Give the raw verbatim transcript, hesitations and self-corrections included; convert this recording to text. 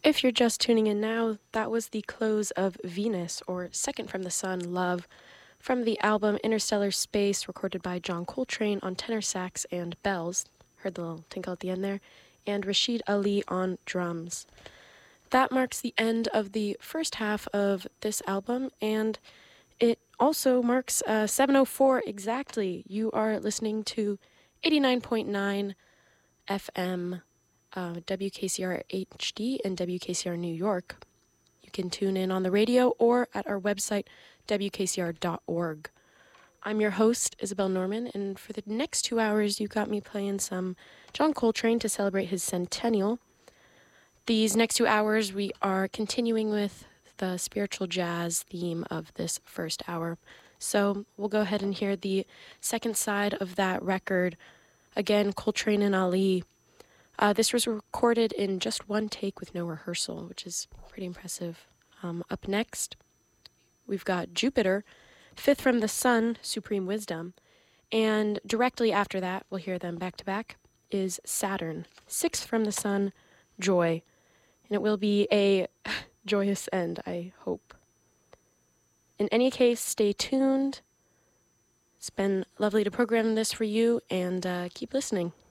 If you're just tuning in now, that was the close of Venus, or Second from the Sun, Love, from the album Interstellar Space, recorded by John Coltrane on tenor sax and bells. Heard the little tinkle at the end there. And Rashid Ali on drums. That marks the end of the first half of this album, and it also marks uh, seven oh four exactly. You are listening to eighty-nine point nine F M uh, W K C R H D and W K C R New York. You can tune in on the radio or at our website, W K C R dot org. I'm your host, Isabel Norman, and for the next two hours, you got me playing some John Coltrane to celebrate his centennial. These next two hours, we are continuing with the spiritual jazz theme of this first hour. So we'll go ahead and hear the second side of that record. Again, Coltrane and Ali. Uh, this was recorded in just one take with no rehearsal, which is pretty impressive. Um, up next, we've got Jupiter, Fifth from the Sun, Supreme Wisdom. And directly after that, we'll hear them back to back, is Saturn, Sixth from the Sun, Joy. And it will be a joyous end, I hope. In any case, stay tuned. It's been lovely to program this for you, and uh, keep listening.